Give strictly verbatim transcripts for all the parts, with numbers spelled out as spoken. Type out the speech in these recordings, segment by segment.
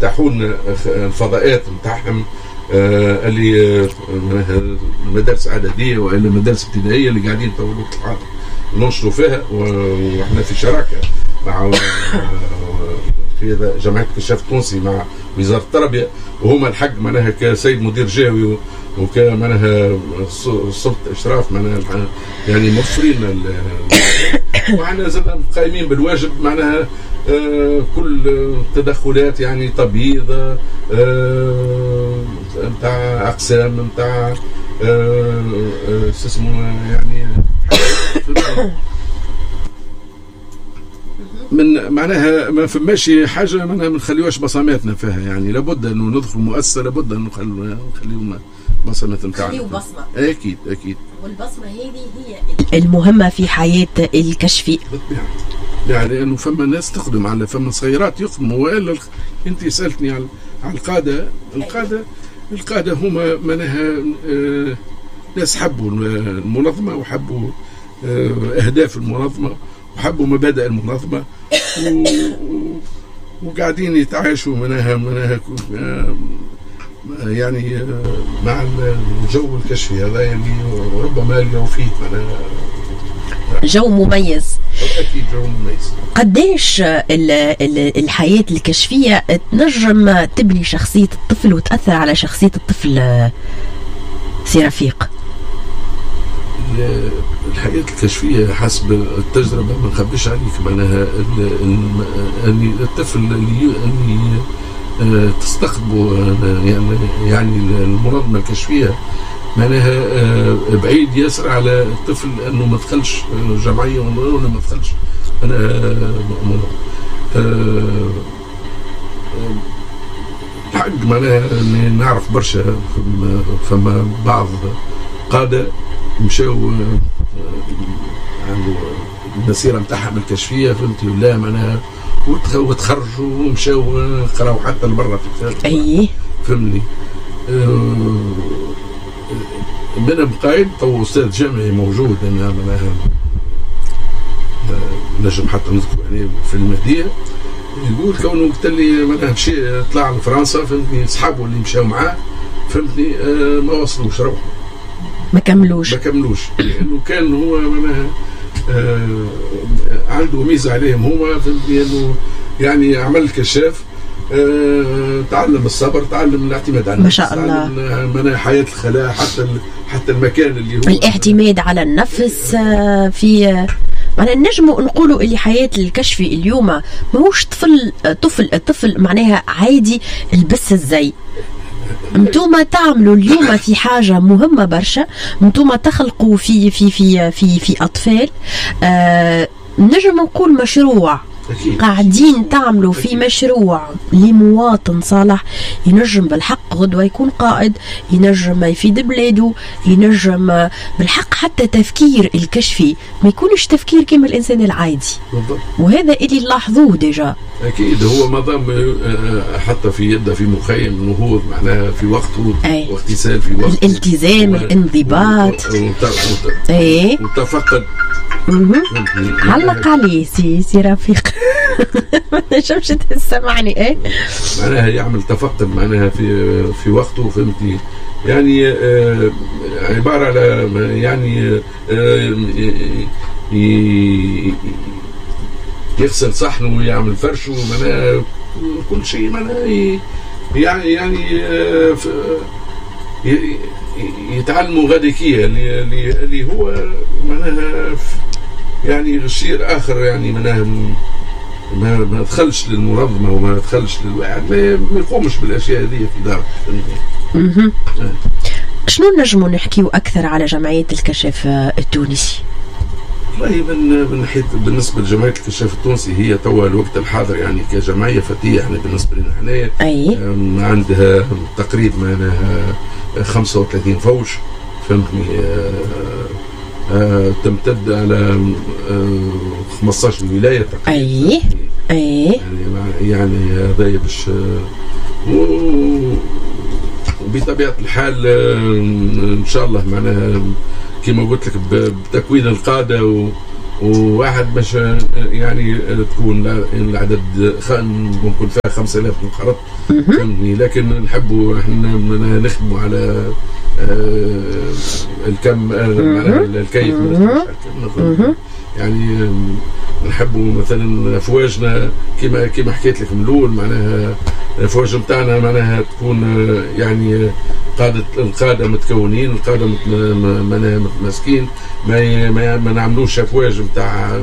فتحوا لنا الفضاءات نتاعهم آه اللي آه المدارس عدديه والا مدارس ابتدائيه اللي قاعدين تو ننشروا فيها، واحنا في شراكه مع في جمعيه الكشاف التونسي مع وزاره التربيه، وهما الحق معناها كسيد مدير جاوي وكان معناها سلطه اشراف معناها يعني موفرين وعنا زلنا قايمين بالواجب معناها آه كل التدخلات يعني تبييض نتاع آه اقسام نتاع آه آه اسمه يعني من معناها ما فماش حاجه معناها ما نخليوش بصماتنا فيها، يعني لابد انه ندخل مؤسسه لابد انه نخليو بصمات نتاعنا. نخليو بصمه اكيد اكيد، والبصمه هذه هي المهمه في حياه الكشفي. بالطبع يعني لانه فما ناس تخدم على فما صغيرات يخدموا، والا انت سالتني على على القاده، القاده القاده هما معناها آه ناس حبوا المنظمه وحبوا آه اهداف المنظمه وحبوا مبادئ المنظمه وقاعدين يتعايشوا منها منها يعني مع الجو الكشفي هذا يعني ربما يلقوا فيه معناها جو مميز. اكيد جو مميز. قديش الحياه الكشفيه تنجم تبني شخصيه الطفل وتاثر على شخصيه الطفل سي رفيق؟ الحياة الكشفية حسب التجربة ما نخبيش عليك معناها أن الطفل اللي اللي تستقطبه يعني يعني المنظمة الكشفية معناها بعيد ياسر على الطفل أنه ما دخلش جمعية ولا ما دخلش أنا الحق معناها نعرف برشا فما بعض قادة مشاو عنده المسيره نتاعهم الكشفيه فهمتي ولا معناها وتخرجوا ومشاو قراو حتى لبرا في الخارج. اي فهمني. منهم قايد تو استاذ جامعي موجود انا معناها نجم حتى نذكر يعني في المهديه، يقول كونه وقت اللي معناها مشي طلع لفرنسا فهمتني اصحابه اللي مشاو معاه فهمتني ما وصلوش روحوا ما كملوش ما كملوش لانه كان هو معناها آه عنده ميزه عليهم هما في انه يعني عمل كشاف آه تعلم الصبر، تعلم الاعتماد على النفس، ما شاء الله، تعلم حياه الخلاء، حتى حتى المكان اللي هو الاعتماد على النفس. آه في معناها نجموا نقولوا اللي حياة الكشفي اليوم ماهوش طفل طفل طفل معناها عادي لبس الزي. انتوما تعملوا اليوم في حاجه مهمه برشا، انتوما تخلقوا في في في في في اطفال آه نجم نقول مشروع. أكيد. قاعدين تعملوا في مشروع لمواطن صالح ينجم بالحق غدوة يكون قائد، ينجم يفيد بلاده، ينجم بالحق حتى تفكير الكشفي ما يكونش تفكير كما الإنسان العادي. بالضبط. وهذا اللي نلاحظوه ديجا. أكيد هو مضام حتى في يده في مخيم النهوض معناها في وقته واغتسال في وقته، الالتزام، الانضباط، ايه وتفقد. علق عليه سي سي رفيق ما نجمش تسمعني. ايه معناها يعمل تفقد معناها في في وقته فهمتني، يعني آه عباره على يعني آه يغسل صحنه ويعمل فرشه معناها كل شيء معناها يعني يعني آه يتعلموا غاديكيه اللي اللي هو معناها يعني غشير اخر يعني معناها ما ما دخلش للمنظمه وما دخلش للواحد ما يقومش بالاشياء هذه في داره. اها شنو نجموا نحكيو اكثر على جمعيه الكشاف التونسي؟ والله من من ناحيه بالنسبه لجمعيه الكشاف التونسي هي توا الوقت الحاضر يعني كجمعيه فتيه يعني بالنسبه لنا احنا اي عندها تقريبا معناها خمسة وثلاثين فوج فهمتني، آه تمتد على آه خمسة عشر ولايه تقريبا. اي اي يعني يعني هذا باش وبطبيعه الحال ان شاء الله معناها كما قلت لك بتكوين القاده وواحد باش يعني تكون العدد ممكن فيها خمسة آلاف منخرط فهمتني، لكن نحبوا احنا نخدموا على الكم الكيف يعني نحبوا مثلا افواجنا كما كما حكيت لك من الاول معناها الافواج نتاعنا معناها تكون يعني قادة القادة متكونين، القادة معناها متماسكين، ما ما نعملوش افواج نتاع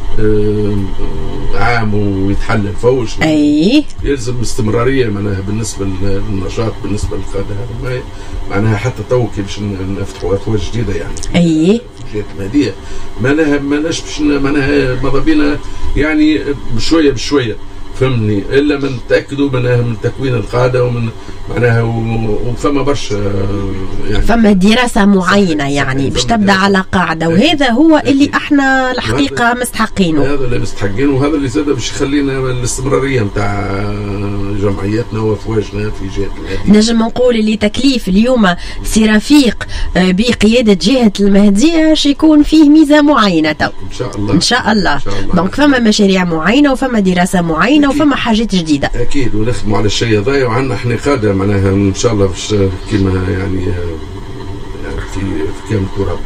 عام ويتحل الفوج. اي يلزم استمرارية معناها بالنسبة للنشاط بالنسبة للقادة هذا معناها حتى تو كي باش نفتحوا افواج جديدة يعني. اي جهة المهدية معناها ماناش باش معناها ماذا بينا يعني بشوية بشوية فهمني، الا من تاكدوا منها من تكوين القاده ومن معناها وفما برشا يعني فما دراسه معينه يعني باش تبدا على قاعده، وهذا هو اللي احنا الحقيقه مستحقينه. هذا اللي مستحقينه وهذا اللي زاد باش يخلينا الاستمراريه نتاع جمعياتنا وافواجنا في جهه المهديه. نجم نقول اللي تكليف اليوم سي رفيق بقياده جهه المهديه باش يكون فيه ميزه معينه تو ان شاء الله ان شاء الله. دونك فما مشاريع معينه وفما دراسه معينه وفما حاجات جديده اكيد، ونخدموا على الشيء هذا وعندنا احنا قاده معناها ان شاء الله باش كيما يعني يعني في في كامل تراب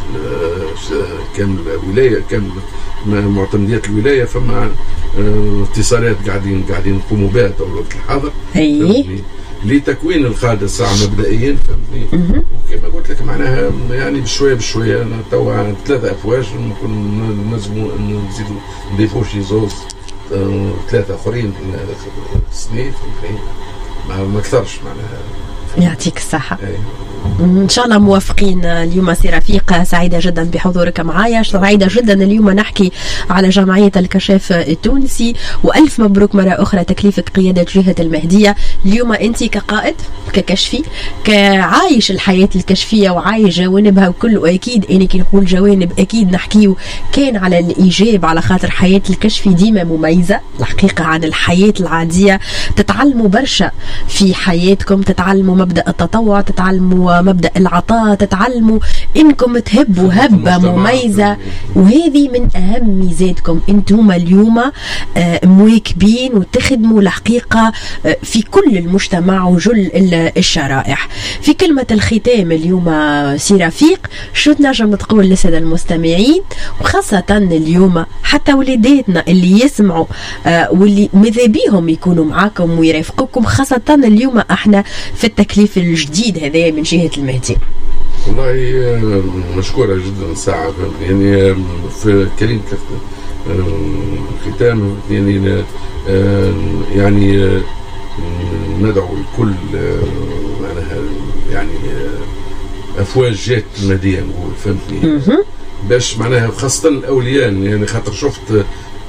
كامل الولايه كامل معتمديات الولايه فما اتصالات قاعدين قاعدين نقوموا بها تو الوقت الحاضر اي لتكوين القاده الساعه مبدئيا فهمتني، وكما قلت لك معناها يعني بشويه بشويه تو ثلاثه افواج ممكن نجموا نزيدوا نضيفوا شي زوز ثلاثة آخرين سنين ما ما أكثرش معناها. يعطيك الصحة. ان شاء الله موافقين اليوم سي رفيق، سعيده جدا بحضورك معايا، سعيده جدا اليوم نحكي على جمعيه الكشاف التونسي، والف مبروك مره اخرى تكليفك قياده جهه المهديه. اليوم انت كقائد ككشفي كعايش الحياه الكشفيه وعايش جوانبها وكل، واكيد اني كي نقول جوانب اكيد نحكيو كان على الايجاب، على خاطر حياه الكشفي ديما مميزه الحقيقه عن الحياه العاديه. تتعلموا برشا في حياتكم، تتعلموا مبدا التطوع، تتعلموا مبدأ العطاء، تتعلموا انكم تهبوا هبة مميزة، وهذه من اهم ميزاتكم انتم اليوم مواكبين وتخدموا الحقيقة في كل المجتمع وجل الشرائح. في كلمة الختام اليوم سي رفيق شو تنجم تقول للسادة المستمعين، وخاصة اليوم حتى وليداتنا اللي يسمعوا واللي ماذا بيهم يكونوا معاكم ويرافقوكم، خاصة اليوم احنا في التكليف الجديد هذا من جهة المهدي؟ والله مشكورة جدا ساعة يعني في كلمة ختام يعني يعني ندعو الكل معناها يعني أفواج جهة المهدية نقول فهمتني، باش معناها خاصة الأولياء يعني خاطر شفت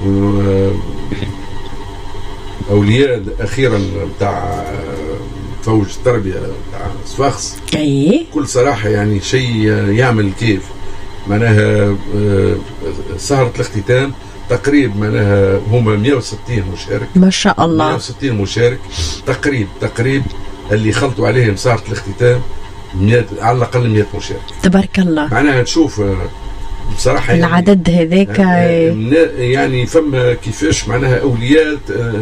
أولياء أخيرا بتاع فوج التربية بتاع صفاقس اي بكل صراحة يعني شيء يعمل كيف معناها سهرة الاختتام تقريب معناها هما مئة وستين مشارك ما شاء الله مئة وستين مشارك تقريب تقريب اللي خلطوا عليهم سهرة الاختتام على الأقل مئة مشارك تبارك الله. معناها تشوف بصراحة يعني العدد هذاك يعني فما كيفاش معناها أولياء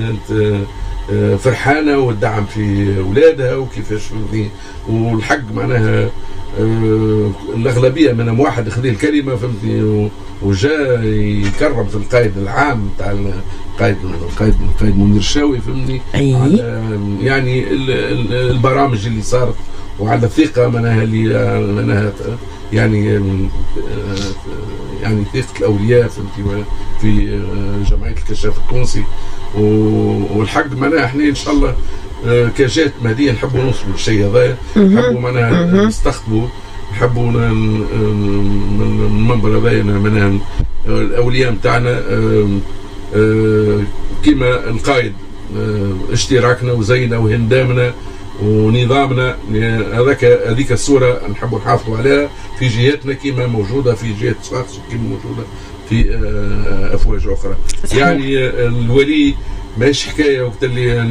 فرحانة والدعم في أولادها وكيفاش والحق معناها الأغلبية منهم واحد خذي الكلمة فهمتني وجاء يكرم في القائد العام تاع القائد القائد القائد منير الشاوي فهمتني على يعني البرامج اللي صارت وعلى الثقة منها اللي منها يعني يعني ثقة الأولياء فهمتي في جمعية الكشاف التونسي، والحق معناها احنا ان شاء الله كجهة مهدية نحبوا نوصلوا للشيء هذا، نحبوا معناها نستخدموا نحبوا من المنبر هذا معناها الاولياء نتاعنا كما القائد اشتراكنا وزينا وهندامنا ونظامنا هذاك هذيك الصورة نحبوا نحافظوا عليها في جهتنا كما موجودة في جهة صفاقس وكما موجودة في افواج اخرى. يعني الولي ماهيش حكايه وقت اللي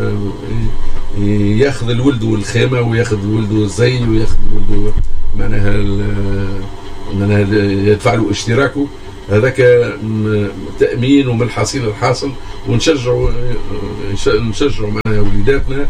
ياخذ الولد والخيمه وياخذ الولد الزي وياخذ الولد معناها معناها يدفع له اشتراكه، هذاك تأمين ومن الحصيل الحاصل، ونشجعوا نشجعوا معنا وليداتنا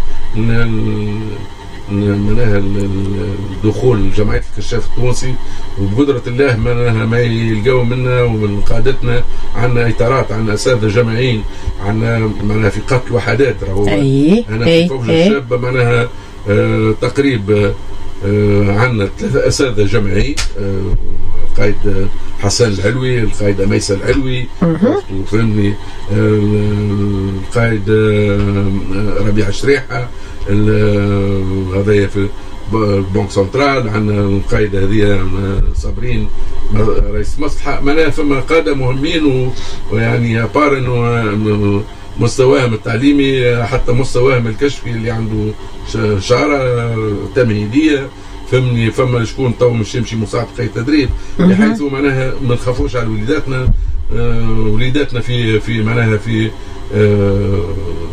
منها الدخول لجمعية الكشاف التونسي، وبقدرة الله منها ما يلقاو منا ومن قادتنا. عندنا إطارات، عندنا أساتذة جامعيين، عندنا معناها في قتل وحدات. راهو أيه أنا في فوجة الشابة معناها آه تقريب آه عندنا ثلاثة أساتذة جامعيين، آه القائد حسن العلوي، القائد ميسة العلوي، فهمني، القائد ربيع شريحة، هذايا في البنك سنترال، عندنا القائد هذه صابرين رئيس مصلحة. معناها فما قادة مهمين، ويعني بار انه مستواهم التعليمي حتى مستواهم الكشفي اللي عنده شارة تمهيدية، فهمني. فما شكون تو مش يمشي مساعد قيد تدريب، بحيث معناها ما نخافوش على وليداتنا. آه وليداتنا في في معناها في آه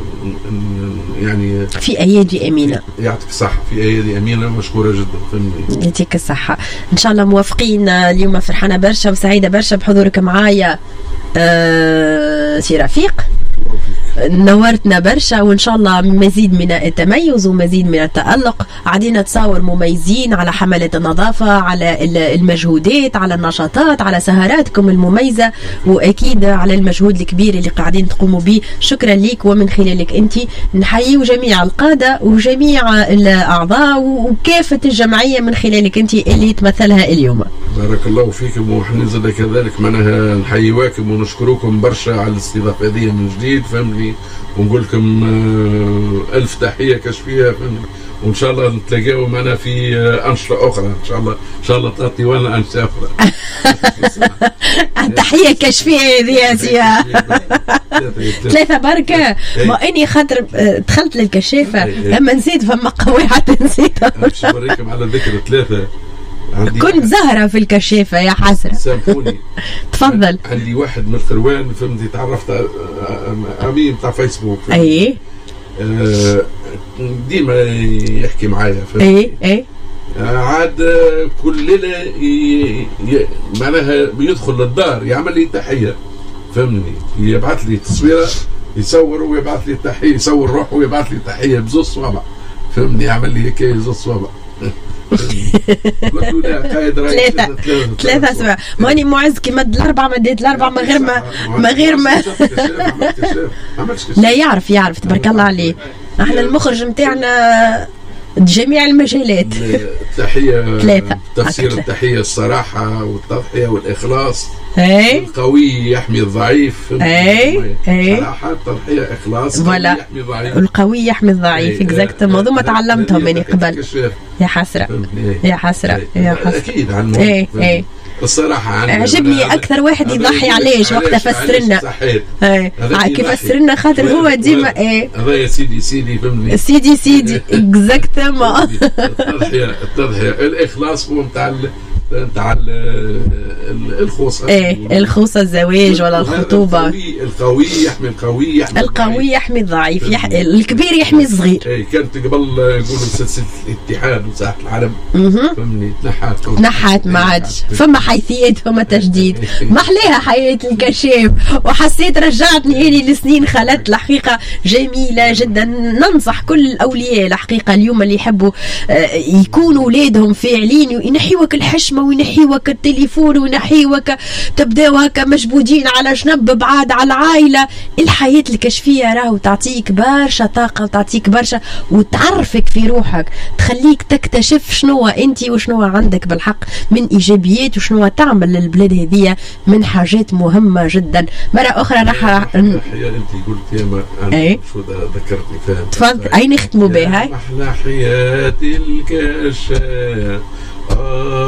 يعني في ايادي امينه. يعطيك الصحه، في ايادي امينه مشكوره جدا، فهمني. يعطيك الصحه. ان شاء الله موافقين اليوم، فرحانه برشا وسعيده برشا بحضورك معايا آه سي رفيق. نورتنا برشا، وان شاء الله مزيد من التميز ومزيد من التألق. عدينا تصاور مميزين على حملة النظافة، على المجهودات، على النشاطات، على سهراتكم المميزة، واكيد على المجهود الكبير اللي قاعدين تقوموا به. شكرا لك، ومن خلالك انت نحيي جميع القادة وجميع الاعضاء وكافة الجمعية من خلالك انت اللي تمثلها اليوم. بارك الله فيكم، وحنا زاد كذلك معناها نحييكم ونشكركم برشا على الاستضافة هذه من جديد، فهمني. ونقول لكم ألف تحية كشفية، وإن شاء الله نتلاقاو معنا في أنشطة أخرى إن شاء الله. إن شاء الله تغطي وانا أنشطة أخرى. التحية الكشفية هذه يا سيا ثلاثة بركة. ما إني خاطر دخلت للكشافة لما نسيت فما قواعد نسيتها. باش نوريكم على ذكر ثلاثة. كنت زهرة في الكشافة يا حسرة. سامحوني. تفضل. عندي واحد من الخروان، فهمتي، تعرفت عميم تاع فيسبوك. اي آه ديما يحكي معايا، اي اي عاد كل ليله معناها بيدخل للدار يعمل لي تحيه، فهمني. يبعث لي تصويره يصور ويبعث لي تحيه، يصور روحه ويبعث لي تحيه بزوز صوابع، فهمني. يعمل لي هيك زوز صوابع. ثلاثة ثلاثة أسبوع. ماني معز كي مد الأربعة مديت الأربعة من غير ما من غير ما لا يعرف يعرف تبارك الله عليه. احنا المخرج نتاعنا جميع المجالات. التحية تفسير التحية الصراحة والتضحية والإخلاص. اي القوي يحمي الضعيف. اي اي صراحة التضحية إخلاص. ولا يحمي الضعيف. القوي يحمي الضعيف. اكزاكت الموضوع ما تعلمتهم مني قبل. يا حسرة يا حسرة يا حسرة. أكيد عن اي اي الصراحة عجبني أكثر واحد يضحي علاش وقت فسرنا. اي كيف فسرنا خاطر هو ديما ايه هذا يا سيدي سيدي فهمني. سيدي سيدي اكزاكتومون. التضحية التضحية الإخلاص هو نتاع نتاع الخوصة. ايه الخوصة الزواج ولا الخطوبة. القوي يحمي القوي يحمي القوي يحمي الضعيف، يح... الكبير يحمي الصغير. ايه كانت قبل يقولوا سلسلة الاتحاد وساحة العالم، فهمني، تنحات تنحات ما عادش فما حيثيات فما تجديد. ما احلاها حياة الكشاف، وحسيت رجعتني اني لسنين خلت. الحقيقة جميلة جدا. ننصح كل الاولياء الحقيقة اليوم اللي يحبوا يكونوا اولادهم فاعلين وينحيوك الحشمة وينحيوك التليفون وينحيوك تبداو هكا مشبودين على جنب بعاد على العائلة. الحياة الكشفية راهو تعطيك برشا طاقة وتعطيك برشا وتعرفك في روحك، تخليك تكتشف شنو انت وشنو عندك بالحق من ايجابيات وشنو تعمل للبلاد هذه من حاجات مهمة جدا. مرة اخرى راح انت قلت يا ايه شو ذكرتني فاهم. تفضل. اي نختموا بها. احلى حياة الكشاف.